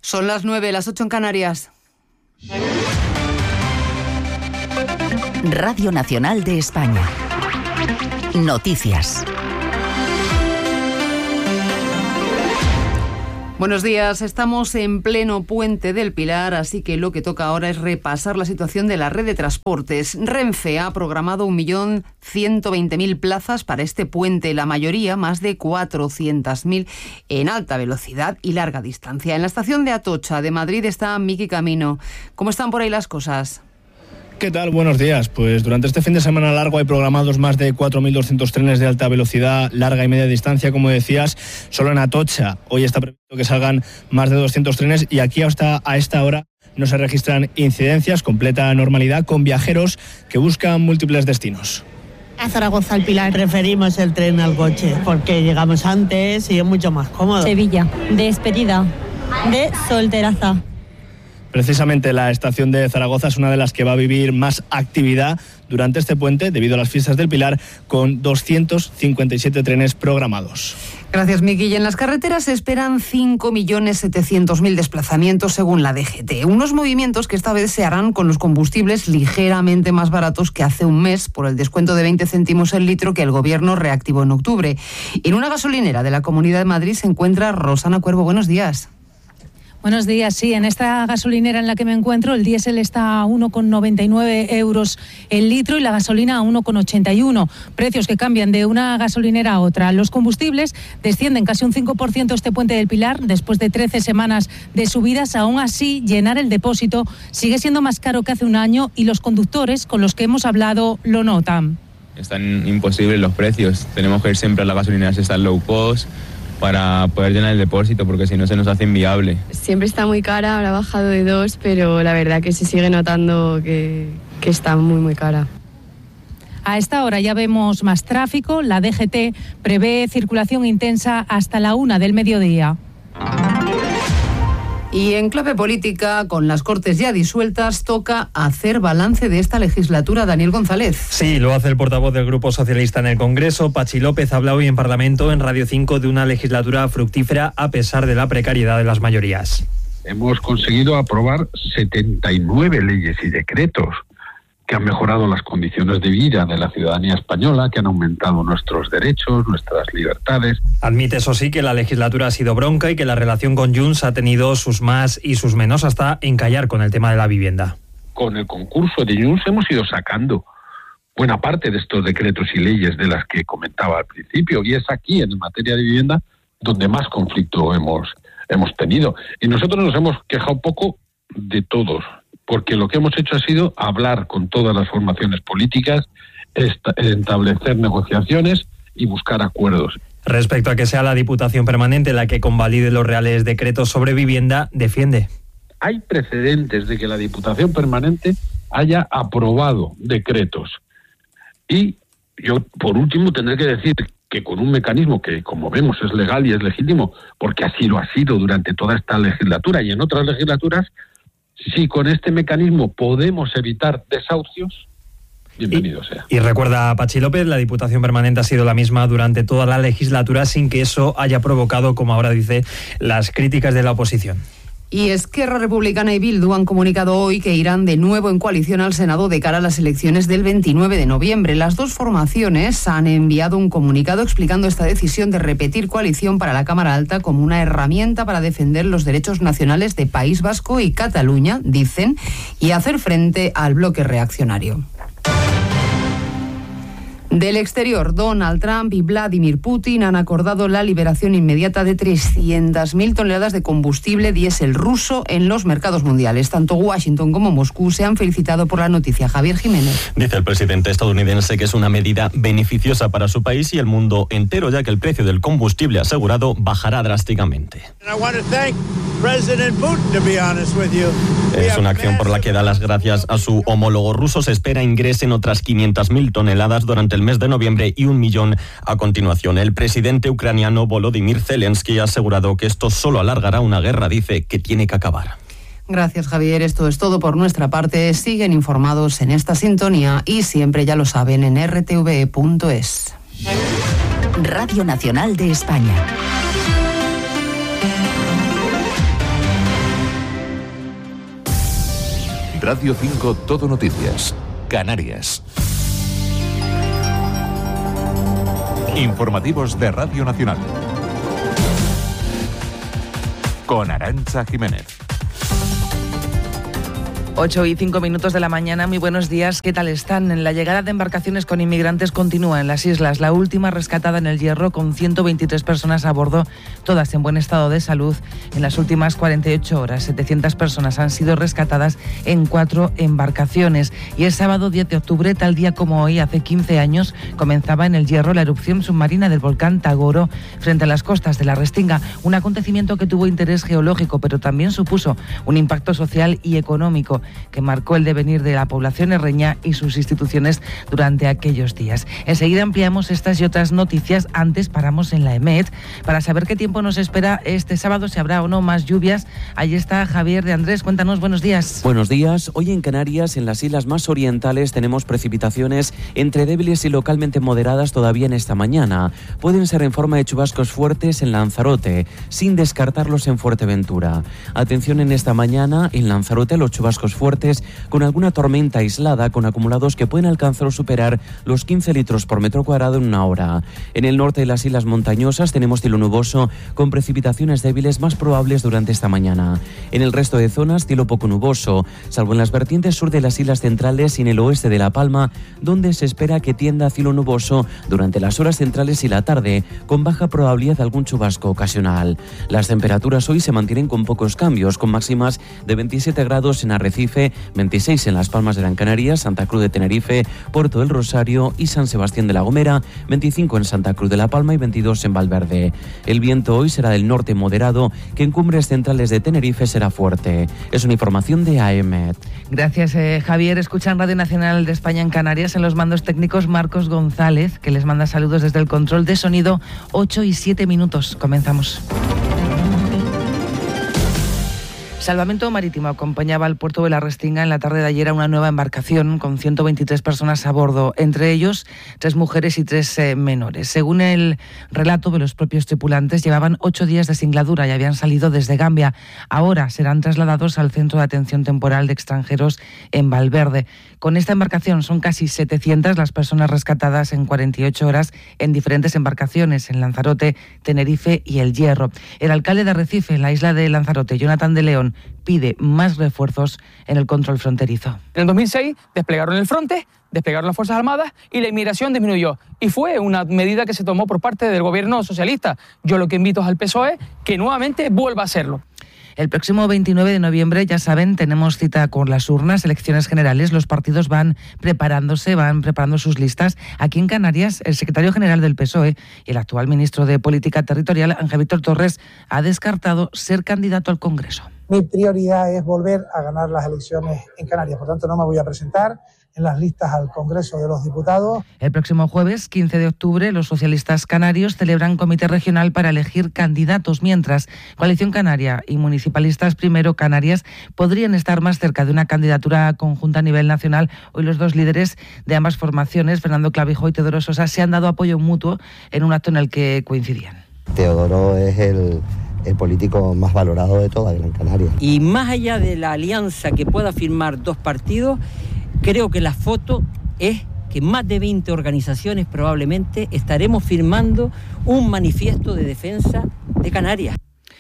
Son las 9, las 8 en Canarias. Radio Nacional de España. Noticias. Buenos días, estamos en pleno Puente del Pilar, así que lo que toca ahora es repasar la situación de la red de transportes. Renfe ha programado 1.120.000 plazas para este puente, la mayoría, más de 400.000, en alta velocidad y larga distancia. En la estación de Atocha de Madrid está Miki Camino. ¿Cómo están por ahí las cosas? ¿Qué tal? Buenos días. Pues durante este fin de semana largo hay programados más de 4.200 trenes de alta velocidad, larga y media distancia, como decías, solo en Atocha. Hoy está previsto que salgan más de 200 trenes y aquí hasta a esta hora no se registran incidencias, completa normalidad, con viajeros que buscan múltiples destinos. A Zaragoza al Pilar preferimos el tren al coche porque llegamos antes y es mucho más cómodo. Sevilla, despedida de solteraza. Precisamente la estación de Zaragoza es una de las que va a vivir más actividad durante este puente debido a las fiestas del Pilar, con 257 trenes programados. Gracias, Miki. Y en las carreteras se esperan 5.700.000 desplazamientos según la DGT. Unos movimientos que esta vez se harán con los combustibles ligeramente más baratos que hace un mes por el descuento de 20 céntimos el litro que el Gobierno reactivó en octubre. En una gasolinera de la Comunidad de Madrid se encuentra Rosana Cuervo. Buenos días. Buenos días, sí, en esta gasolinera en la que me encuentro el diésel está a 1,99 euros el litro y la gasolina a 1,81, precios que cambian de una gasolinera a otra. Los combustibles descienden casi un 5% este Puente del Pilar después de 13 semanas de subidas. Aún así, llenar el depósito sigue siendo más caro que hace un año y los conductores con los que hemos hablado lo notan. Están imposibles los precios, tenemos que ir siempre a las gasolineras estas low cost para poder llenar el depósito, porque si no se nos hace inviable. Siempre está muy cara, ahora ha bajado de 2, pero la verdad que se sigue notando que está muy, muy cara. A esta hora ya vemos más tráfico. La DGT prevé circulación intensa hasta la 1 del mediodía. Y en clave política, con las Cortes ya disueltas, toca hacer balance de esta legislatura. Daniel González. Sí, lo hace el portavoz del Grupo Socialista en el Congreso. Patxi López habla hoy en Parlamento, en Radio 5, de una legislatura fructífera a pesar de la precariedad de las mayorías. Hemos conseguido aprobar 79 leyes y decretos que han mejorado las condiciones de vida de la ciudadanía española, que han aumentado nuestros derechos, nuestras libertades. Admite, eso sí, que la legislatura ha sido bronca y que la relación con Junts ha tenido sus más y sus menos, hasta encallar con el tema de la vivienda. Con el concurso de Junts hemos ido sacando buena parte de estos decretos y leyes de las que comentaba al principio, y es aquí, en materia de vivienda, donde más conflicto hemos tenido. Y nosotros nos hemos quejado un poco de todos, porque lo que hemos hecho ha sido hablar con todas las formaciones políticas, establecer negociaciones y buscar acuerdos. Respecto a que sea la Diputación Permanente la que convalide los reales decretos sobre vivienda, defiende. Hay precedentes de que la Diputación Permanente haya aprobado decretos. Y yo, por último, tendré que decir que con un mecanismo que, como vemos, es legal y es legítimo, porque así lo ha sido durante toda esta legislatura y en otras legislaturas, si con este mecanismo podemos evitar desahucios, bienvenido sea. Y recuerda a Patxi López, la Diputación Permanente ha sido la misma durante toda la legislatura, sin que eso haya provocado, como ahora dice, las críticas de la oposición. Y Esquerra Republicana y Bildu han comunicado hoy que irán de nuevo en coalición al Senado de cara a las elecciones del 29 de noviembre. Las dos formaciones han enviado un comunicado explicando esta decisión de repetir coalición para la Cámara Alta como una herramienta para defender los derechos nacionales de País Vasco y Cataluña, dicen, y hacer frente al bloque reaccionario. Del exterior, Donald Trump y Vladimir Putin han acordado la liberación inmediata de 300.000 toneladas de combustible diésel ruso en los mercados mundiales. Tanto Washington como Moscú se han felicitado por la noticia. Javier Jiménez. Dice el presidente estadounidense que es una medida beneficiosa para su país y el mundo entero, ya que el precio del combustible asegurado bajará drásticamente. Es una acción por la que da las gracias a su homólogo ruso. Se espera ingresen otras 500.000 toneladas durante el mes de noviembre y 1 millón a continuación. El presidente ucraniano Volodymyr Zelensky ha asegurado que esto solo alargará una guerra, dice, que tiene que acabar. Gracias, Javier. Esto es todo por nuestra parte. Siguen informados en esta sintonía y siempre, ya lo saben, en rtve.es. Radio Nacional de España. Radio 5 Todo Noticias, Canarias. Informativos de Radio Nacional. Con Arantza Jiménez. 8:05 de la mañana, muy buenos días, ¿qué tal están? La llegada de embarcaciones con inmigrantes continúa en las islas, la última rescatada en el Hierro con 123 personas a bordo, todas en buen estado de salud. En las últimas 48 horas, 700 personas han sido rescatadas en 4 embarcaciones. Y el sábado 10 de octubre, tal día como hoy, hace 15 años, comenzaba en el Hierro la erupción submarina del volcán Tagoro frente a las costas de la Restinga, un acontecimiento que tuvo interés geológico, pero también supuso un impacto social y económico que marcó el devenir de la población herreña y sus instituciones durante aquellos días. Enseguida ampliamos estas y otras noticias. Antes paramos en la EMET para saber qué tiempo nos espera este sábado, si habrá o no más lluvias. Ahí está Javier de Andrés, cuéntanos, buenos días. Buenos días. Hoy en Canarias, en las islas más orientales, tenemos precipitaciones entre débiles y localmente moderadas todavía en esta mañana. Pueden ser en forma de chubascos fuertes en Lanzarote, sin descartarlos en Fuerteventura. Atención en esta mañana, en Lanzarote, los chubascos fuertes con alguna tormenta aislada con acumulados que pueden alcanzar o superar los 15 litros por metro cuadrado en una hora. En el norte de las islas montañosas tenemos cielo nuboso con precipitaciones débiles más probables durante esta mañana. En el resto de zonas, cielo poco nuboso, salvo en las vertientes sur de las islas centrales y en el oeste de La Palma, donde se espera que tienda a cielo nuboso durante las horas centrales y la tarde, con baja probabilidad de algún chubasco ocasional. Las temperaturas hoy se mantienen con pocos cambios, con máximas de 27 grados en Arrecife, 26 en Las Palmas de Gran Canaria, Santa Cruz de Tenerife, Puerto del Rosario y San Sebastián de la Gomera, 25 en Santa Cruz de la Palma y 22 en Valverde. El viento hoy será del norte moderado, que en cumbres centrales de Tenerife será fuerte. Es una información de AEMET. Gracias, Javier. Escuchan Radio Nacional de España en Canarias, en los mandos técnicos Marcos González, que les manda saludos desde el control de sonido. 8:07. Comenzamos. Salvamento Marítimo acompañaba al puerto de la Restinga en la tarde de ayer a una nueva embarcación con 123 personas a bordo, entre ellos 3 mujeres y 3 menores. Según el relato de los propios tripulantes, llevaban 8 días de singladura y habían salido desde Gambia. Ahora serán trasladados al Centro de Atención Temporal de Extranjeros en Valverde. Con esta embarcación son casi 700 las personas rescatadas en 48 horas en diferentes embarcaciones en Lanzarote, Tenerife y El Hierro. El alcalde de Arrecife, en la isla de Lanzarote, Jonathan de León, pide más refuerzos en el control fronterizo. En el 2006 desplegaron el Frontex, desplegaron las Fuerzas Armadas y la inmigración disminuyó. Y fue una medida que se tomó por parte del gobierno socialista. Yo lo que invito es al PSOE que nuevamente vuelva a hacerlo. El próximo 29 de noviembre, ya saben, tenemos cita con las urnas, elecciones generales. Los partidos van preparando sus listas. Aquí en Canarias, el secretario general del PSOE y el actual ministro de Política Territorial, Ángel Víctor Torres, ha descartado ser candidato al Congreso. Mi prioridad es volver a ganar las elecciones en Canarias. Por tanto, no me voy a presentar en las listas al Congreso de los Diputados. El próximo jueves, 15 de octubre, los socialistas canarios celebran comité regional para elegir candidatos, mientras Coalición Canaria y Municipalistas Primero Canarias podrían estar más cerca de una candidatura conjunta a nivel nacional. Hoy los dos líderes de ambas formaciones, Fernando Clavijo y Teodoro Sosa, se han dado apoyo mutuo en un acto en el que coincidían. Teodoro es el político más valorado de toda Gran Canaria. Y más allá de la alianza que pueda firmar dos partidos, creo que la foto es que más de 20 organizaciones probablemente estaremos firmando un manifiesto de defensa de Canarias.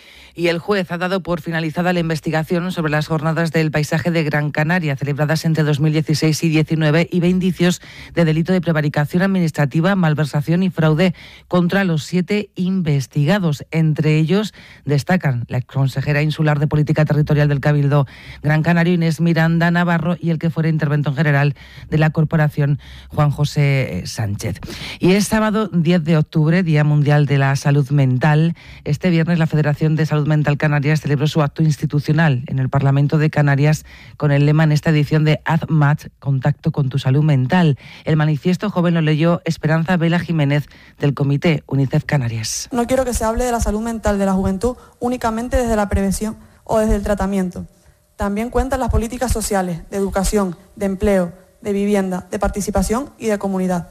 Y el juez ha dado por finalizada la investigación sobre las jornadas del paisaje de Gran Canaria, celebradas entre 2016 y 2019, y ve indicios de delito de prevaricación administrativa, malversación y fraude contra los 7 investigados. Entre ellos destacan la consejera insular de Política Territorial del Cabildo Gran Canario, Inés Miranda Navarro, y el que fuera interventor general de la corporación, Juan José Sánchez. Y es sábado 10 de octubre, Día Mundial de la Salud Mental. Este viernes la Federación de Salud Mental Canarias celebró su acto institucional en el Parlamento de Canarias con el lema en esta edición de Haz Match, contacto con tu salud mental. El manifiesto joven lo leyó Esperanza Vela Jiménez del Comité UNICEF Canarias. No quiero que se hable de la salud mental de la juventud únicamente desde la prevención o desde el tratamiento. También cuentan las políticas sociales, de educación, de empleo, de vivienda, de participación y de comunidad.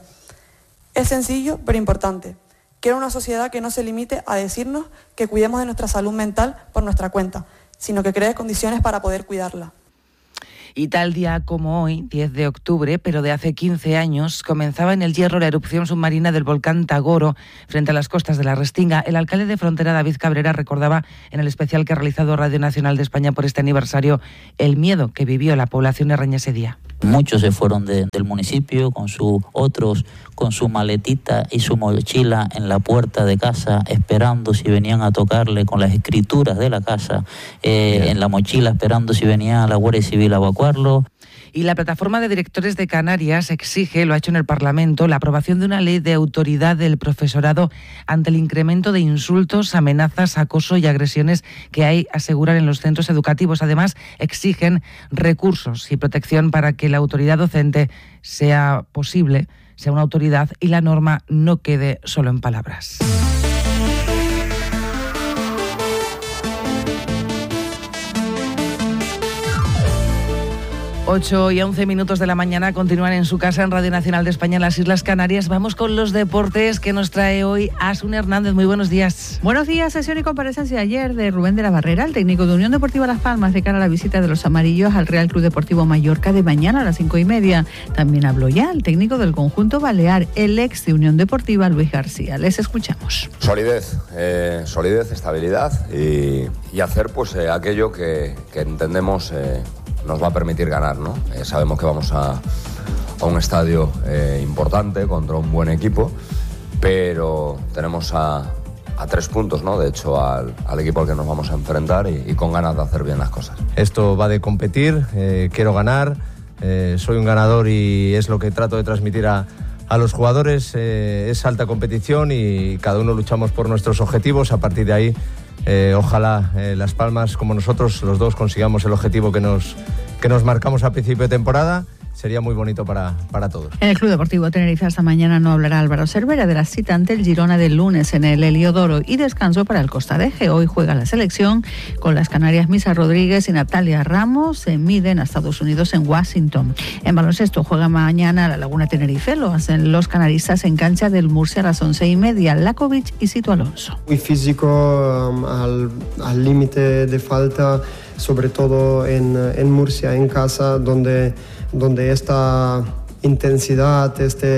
Es sencillo pero importante. Quiero una sociedad que no se limite a decirnos que cuidemos de nuestra salud mental por nuestra cuenta, sino que cree condiciones para poder cuidarla. Y tal día como hoy, 10 de octubre, pero de hace 15 años, comenzaba en el Hierro la erupción submarina del volcán Tagoro frente a las costas de la Restinga. El alcalde de Frontera, David Cabrera, recordaba en el especial que ha realizado Radio Nacional de España por este aniversario el miedo que vivió la población herreña ese día. Muchos se fueron del municipio, otros con su maletita y su mochila en la puerta de casa, esperando si venían a tocarle con las escrituras de la casa, en la mochila, esperando si venía la Guardia Civil a evacuarlo. Y la plataforma de directores de Canarias exige, lo ha hecho en el Parlamento, la aprobación de una ley de autoridad del profesorado ante el incremento de insultos, amenazas, acoso y agresiones que hay, aseguran, en los centros educativos. Además, exigen recursos y protección para que la autoridad docente sea posible, sea una autoridad y la norma no quede solo en palabras. 8:11 de la mañana, continúan en su casa en Radio Nacional de España en las Islas Canarias. Vamos con los deportes que nos trae hoy Asun Hernández. Muy buenos días. Buenos días. Sesión y comparecencia ayer de Rubén de la Barrera, el técnico de Unión Deportiva Las Palmas, de cara a la visita de los amarillos al Real Club Deportivo Mallorca de mañana a las 5:30. También habló ya el técnico del conjunto balear, el ex de Unión Deportiva, Luis García. Les escuchamos. Solidez, estabilidad y hacer pues aquello que entendemos nos va a permitir ganar, ¿no? Sabemos que vamos a un estadio importante contra un buen equipo, pero tenemos a 3 puntos, ¿no? De hecho, al equipo al que nos vamos a enfrentar y con ganas de hacer bien las cosas. Esto va de competir, quiero ganar, soy un ganador y es lo que trato de transmitir a los jugadores. Es alta competición y cada uno luchamos por nuestros objetivos. A partir de ahí, ojalá Las Palmas, como nosotros, los dos consigamos el objetivo que nos marcamos a principio de temporada. Sería muy bonito para todos. En el Club Deportivo Tenerife esta mañana no hablará Álvaro Cervera de la cita ante el Girona del lunes en el Heliodoro, y descanso para el Costa de Eje. Hoy juega la selección con las canarias Misa Rodríguez y Natalia Ramos. Se miden a Estados Unidos en Washington. En baloncesto juega mañana la Laguna Tenerife. Lo hacen los canaristas en cancha del Murcia a las 11:30. Lakovic y Sito Alonso. Muy físico, al límite de falta, sobre todo en Murcia, en casa, donde esta intensidad,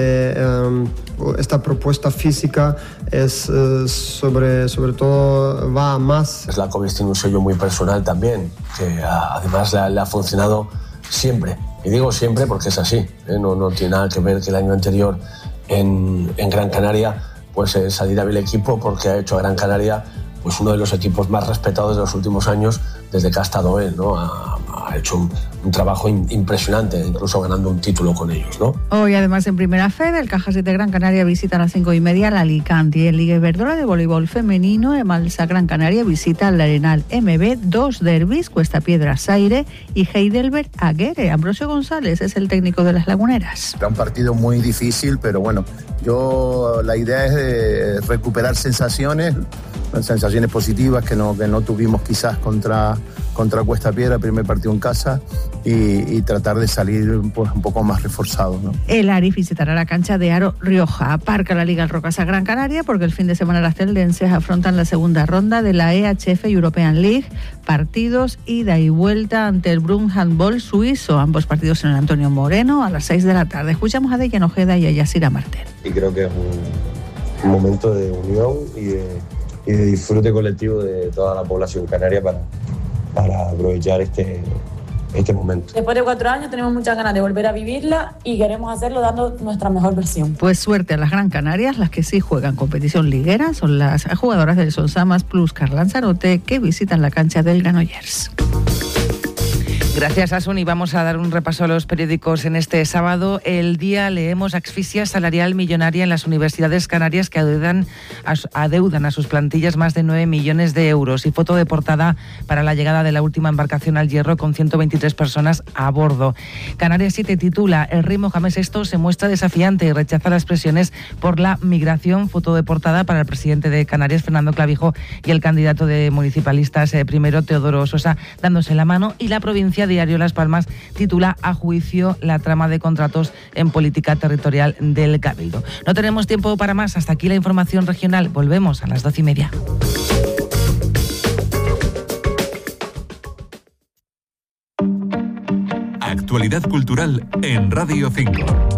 esta propuesta física es sobre todo va a más. Lakovic tiene un sello muy personal también, que además le ha funcionado siempre. Y digo siempre porque es así, no tiene nada que ver que el año anterior en Gran Canaria pues salir a ver el equipo, porque ha hecho a Gran Canaria pues uno de los equipos más respetados de los últimos años desde que ha estado él, ¿no? Ha hecho un trabajo impresionante, incluso ganando un título con ellos, ¿no? Hoy, además, en Primera Fed, el Caja 7 Gran Canaria visita a las 5:30 al Alicante, y en Liga Iberdrola de voleibol femenino, Emalsa Gran Canaria visita al Arenal MB. 2 derbis, Cuesta Piedra Saire y Heidelberg Aguere. Ambrosio González es el técnico de las laguneras. Era un partido muy difícil, pero bueno, la idea es recuperar sensaciones positivas que no tuvimos quizás contra Cuesta Piedra, primer partido en casa, y tratar de salir pues un poco más reforzados, ¿no? El Arif visitará la cancha de Aro Rioja. Aparca la Liga Rocasa Gran Canaria porque el fin de semana las celdenses afrontan la segunda ronda de la EHF European League. Partidos ida y vuelta ante el Brun Handball suizo. Ambos partidos en el Antonio Moreno a las 6 de la tarde. Escuchamos a Dejan Ojeda y a Yasira Martel. Y creo que es un momento de unión y de disfrute colectivo de toda la población canaria para aprovechar este momento. Después de 4 años tenemos muchas ganas de volver a vivirla y queremos hacerlo dando nuestra mejor versión. Pues suerte a las Gran Canarias. Las que sí juegan competición liguera son las jugadoras del Sonsamas Plus Lanzarote, que visitan la cancha del Granollers. Gracias, Asun, y vamos a dar un repaso a los periódicos en este sábado. El Día leemos: asfixia salarial millonaria en las universidades canarias que adeudan a sus plantillas más de 9 millones de euros. Y foto de portada para la llegada de la última embarcación al Hierro con 123 personas a bordo. Canarias 7 titula: el rey Mohamed VI se muestra desafiante y rechaza las presiones por la migración. Foto de portada para el presidente de Canarias, Fernando Clavijo, y el candidato de municipalistas primero, Teodoro Sosa, dándose la mano. Y la provincia Diario Las Palmas titula: a juicio la trama de contratos en política territorial del Cabildo. No tenemos tiempo para más. Hasta aquí la información regional. Volvemos a las 12:30. actualidad cultural en Radio 5.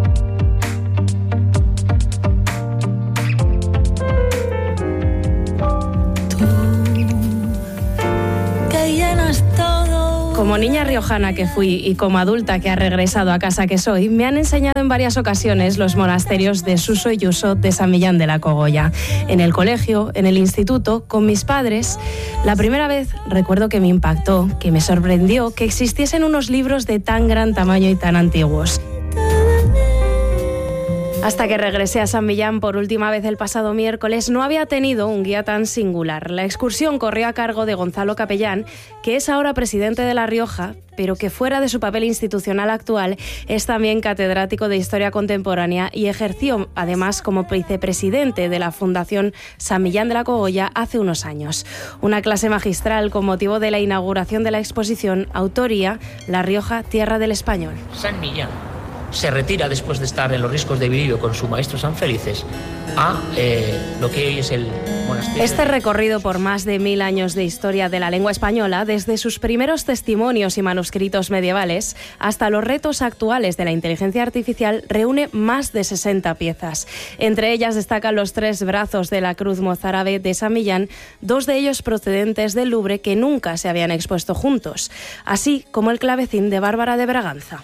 Como niña riojana que fui y como adulta que ha regresado a casa que soy, me han enseñado en varias ocasiones los monasterios de Suso y Yuso de San Millán de la Cogolla. En el colegio, en el instituto, con mis padres. La primera vez recuerdo que me impactó, que me sorprendió que existiesen unos libros de tan gran tamaño y tan antiguos. Hasta que regresé a San Millán por última vez el pasado miércoles, no había tenido un guía tan singular. La excursión corrió a cargo de Gonzalo Capellán, que es ahora presidente de La Rioja, pero que fuera de su papel institucional actual es también catedrático de Historia Contemporánea y ejerció además como vicepresidente de la Fundación San Millán de la Cogolla hace unos años. Una clase magistral con motivo de la inauguración de la exposición, autoría La Rioja, Tierra del Español. San Millán se retira después de estar en los riscos de Virilio con su maestro San Felices a lo que hoy es el monasterio. Este recorrido por más de 1000 años de historia de la lengua española, desde sus primeros testimonios y manuscritos medievales hasta los retos actuales de la inteligencia artificial, reúne más de 60 piezas. Entre ellas destacan los 3 brazos de la cruz mozárabe de San Millán, 2 de ellos procedentes del Louvre que nunca se habían expuesto juntos, así como el clavecín de Bárbara de Braganza.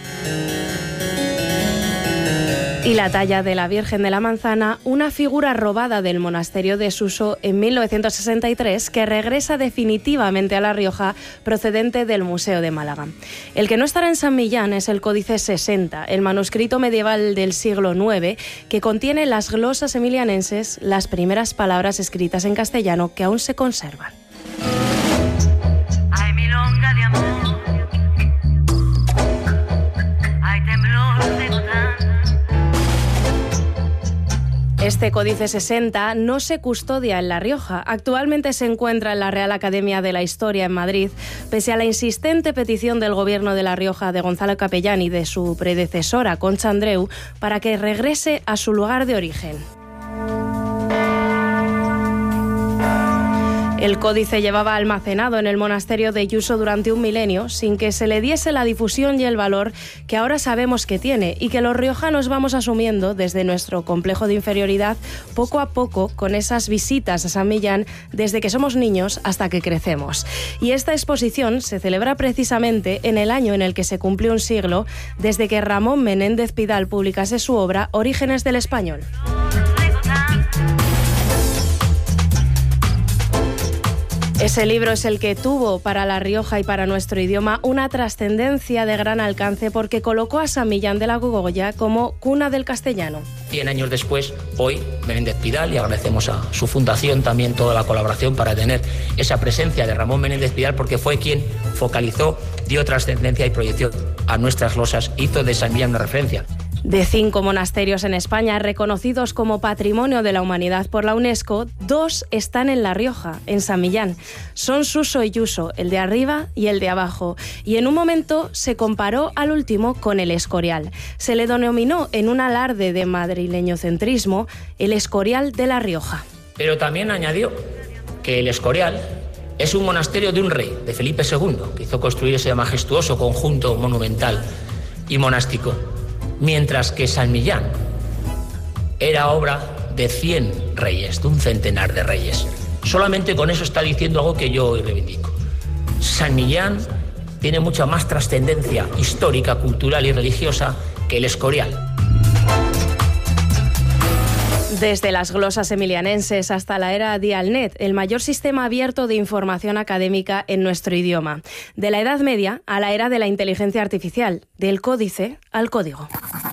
Y la talla de la Virgen de la Manzana, una figura robada del monasterio de Suso en 1963 que regresa definitivamente a La Rioja procedente del Museo de Málaga. El que no estará en San Millán es el Códice 60, el manuscrito medieval del siglo IX que contiene las glosas emilianenses, las primeras palabras escritas en castellano que aún se conservan. Hay milonga de amor, hay temblor de gotán. Este Códice 60 no se custodia en La Rioja. Actualmente se encuentra en la Real Academia de la Historia en Madrid, pese a la insistente petición del Gobierno de La Rioja de Gonzalo Capellán y de su predecesora, Concha Andreu, para que regrese a su lugar de origen. El códice llevaba almacenado en el monasterio de Yuso durante un milenio, sin que se le diese la difusión y el valor que ahora sabemos que tiene y que los riojanos vamos asumiendo desde nuestro complejo de inferioridad poco a poco con esas visitas a San Millán desde que somos niños hasta que crecemos. Y esta exposición se celebra precisamente en el año en el que se cumplió un siglo desde que Ramón Menéndez Pidal publicase su obra Orígenes del Español. Ese libro es el que tuvo para La Rioja y para nuestro idioma una trascendencia de gran alcance porque colocó a San Millán de la Cogolla como cuna del castellano. 100 años después, hoy, Menéndez Pidal, y agradecemos a su fundación también toda la colaboración para tener esa presencia de Ramón Menéndez Pidal, porque fue quien focalizó, dio trascendencia y proyección a nuestras glosas, hizo de San Millán una referencia. De 5 monasterios en España reconocidos como Patrimonio de la Humanidad por la UNESCO, 2 están en La Rioja, en San Millán. Son Suso y Yuso, el de arriba y el de abajo. Y en un momento se comparó al último con el Escorial. Se le denominó en un alarde de madrileñocentrismo el Escorial de La Rioja. Pero también añadió que el Escorial es un monasterio de un rey, de Felipe II, que hizo construir ese majestuoso conjunto monumental y monástico. Mientras que San Millán era obra de 100 reyes, de un centenar de reyes. Solamente con eso está diciendo algo que yo hoy reivindico. San Millán tiene mucha más trascendencia histórica, cultural y religiosa que el Escorial. Desde las glosas emilianenses hasta la era Dialnet, el mayor sistema abierto de información académica en nuestro idioma. De la Edad Media a la era de la inteligencia artificial, del códice al código.